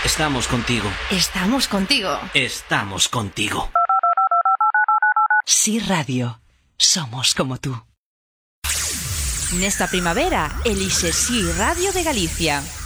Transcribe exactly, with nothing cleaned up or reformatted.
Estamos contigo. Estamos contigo. Estamos contigo. Sí Radio. Somos como tú. Nesta primavera, elixe Si Radio de Galicia.